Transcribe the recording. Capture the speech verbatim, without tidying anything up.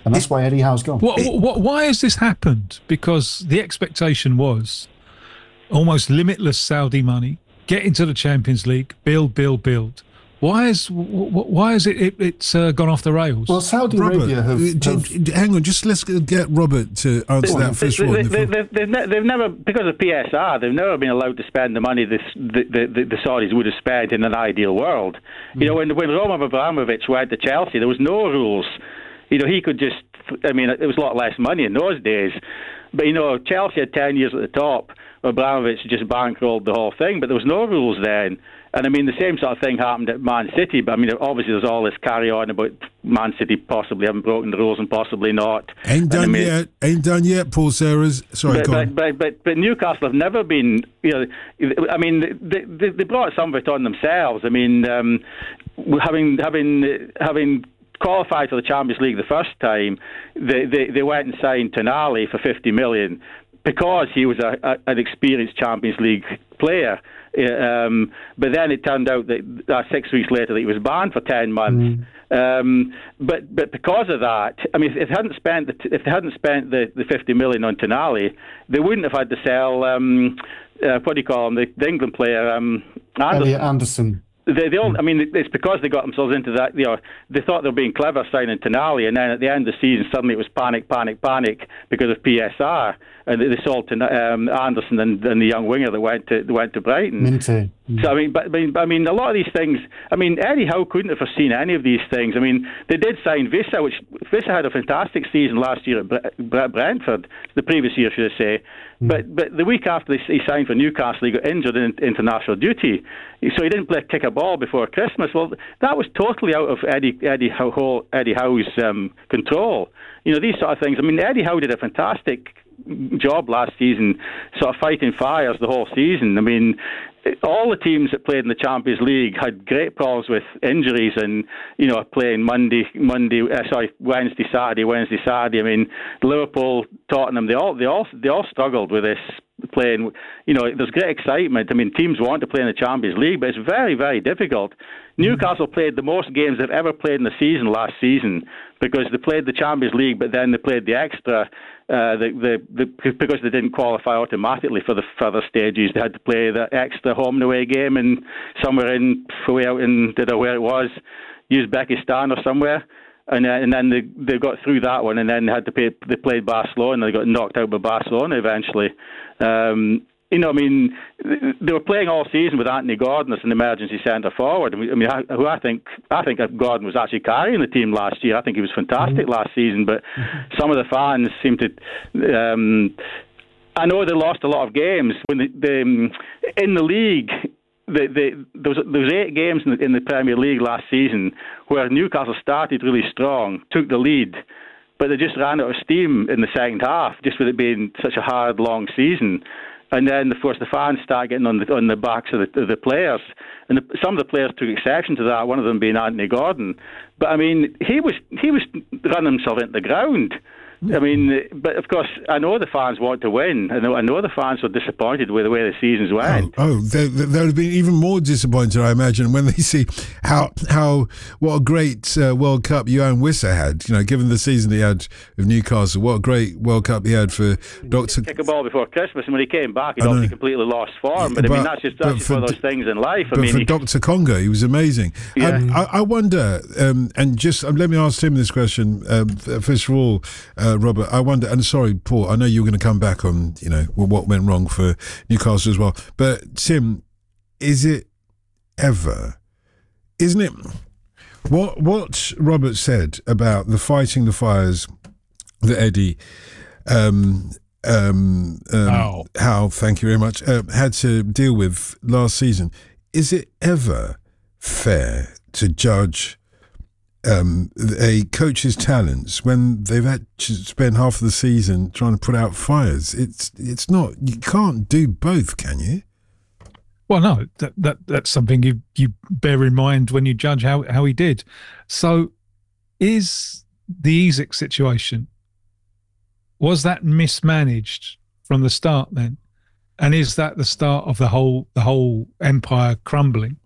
And that's why Eddie Howe's gone. What, what, why has this happened? Because the expectation was almost limitless Saudi money, get into the Champions League, build, build, build. Why is why is it, it it's uh, gone off the rails? Well, Saudi Robert, Arabia have, have... hang on, just let's get Robert to answer well, that first they, of all. They, they, they've, they've, ne- they've never, because of P S R, they've never been allowed to spend the money this, the, the, the Saudis would have spent in an ideal world. Mm. You know, when when Roman Abramovich went to Chelsea, there was no rules. You know, he could just, I mean, it was a lot less money in those days. But, you know, Chelsea had ten years at the top. Abramovich just bankrolled the whole thing, but there was no rules then. And, I mean, the same sort of thing happened at Man City. But, I mean, obviously there's all this carry-on about Man City possibly having broken the rules and possibly not. Ain't done I mean, yet. Ain't done yet, Paul Serres. Sorry, but, go but, on. but, but, but Newcastle have never been, you know, I mean, they, they, they brought some of it on themselves. I mean, um, having having having... qualified for the Champions League the first time, they, they, they went and signed Tonali for fifty million because he was a, a, an experienced Champions League player. Um, but then it turned out that uh, six weeks later that he was banned for ten months. Mm. Um, but but because of that, I mean, if they hadn't spent the, if they hadn't spent the, the fifty million on Tonali, they wouldn't have had to sell um, uh, what do you call him, the, the England player um, Anderson. Elliot Anderson. They, they all, I mean, it's because they got themselves into that. You know, they thought they were being clever signing Tonali, and then at the end of the season, suddenly it was panic, panic, panic because of P S R, and they sold to um, Anderson and, and the young winger that went to went to Brighton. Minty. Mm. So I mean, but I mean, I mean, a lot of these things. I mean, Eddie Howe couldn't have foreseen any of these things. I mean, they did sign Vissa, which Vissa had a fantastic season last year at Brentford, the previous year, should I say. Mm. But but the week after he signed for Newcastle, he got injured in international duty, so he didn't play kick a ball before Christmas. Well, that was totally out of Eddie Eddie Howe, Eddie Howe's um, control. You know, these sort of things. I mean, Eddie Howe did a fantastic job last season, sort of fighting fires the whole season. I mean, all the teams that played in the Champions League had great problems with injuries and, you know, playing Monday, Monday, uh, sorry, Wednesday, Saturday, Wednesday, Saturday. I mean, Liverpool, Tottenham, they all, they all, they all struggled with this playing. You know, there's great excitement. I mean, teams want to play in the Champions League, but it's very, very difficult. Newcastle played the most games they've ever played in the season last season because they played the Champions League, but then they played the extra. Uh, the, the, the, because they didn't qualify automatically for the further stages, they had to play the extra home and away game and somewhere in, way out in, I don't know where it was, Uzbekistan or somewhere. And, uh, and then they, they got through that one, and then they had to pay, they played Barcelona, and they got knocked out by Barcelona eventually. Um, You know, I mean, they were playing all season with Anthony Gordon as an emergency centre forward. I mean, who I think I think Gordon was actually carrying the team last year. I think he was fantastic mm-hmm. last season, but mm-hmm. some of the fans seem to. Um, I know they lost a lot of games when the, the in the league. The, the, there, was, there was eight games in the, in the Premier League last season where Newcastle started really strong, took the lead, but they just ran out of steam in the second half, just with it being such a hard, long season. And then, of course, the fans start getting on the on the backs of the, of the players, and the, some of the players took exception to that. One of them being Anthony Gordon, but I mean, he was he was running himself into the ground. I mean, but of course, I know the fans want to win. I know, I know the fans were disappointed with the way the seasons went. Oh, oh they, they'll have been even more disappointed, I imagine, when they see how how what a great uh, World Cup Johan Wissa had. You know, given the season he had with Newcastle, what a great World Cup he had for Doctor Kick a ball before Christmas, and when he came back, he'd obviously completely lost form. But, but I mean, that's just, that's just one of those things in life. But I mean, for he, Doctor Congo, he was amazing. Yeah. And I, I wonder, um, and just um, let me ask Tim this question. Um, first of all, uh, Robert, I wonder. And sorry, Paul, I know you were going to come back on, you know, what went wrong for Newcastle as well. But Tim, is it ever, isn't it, what what Robert said about the fighting the fires that Eddie, um, um, um, Howe. Howe, thank you very much, uh, had to deal with last season, is it ever fair to judge Um, a coach's talents when they've had to spend half of the season trying to put out fires? It's it's not. You can't do both, can you? Well, no, that, that that's something you you bear in mind when you judge how, how he did. So, is the Isak situation, was that mismanaged from the start then, and is that the start of the whole the whole empire crumbling?